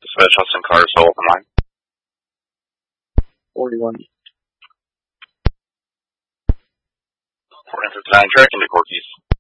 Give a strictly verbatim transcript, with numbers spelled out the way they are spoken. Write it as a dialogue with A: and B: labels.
A: Dispatch Hudson Car, so open line.
B: forty-one.
A: four fifty-nine, track into Corky's.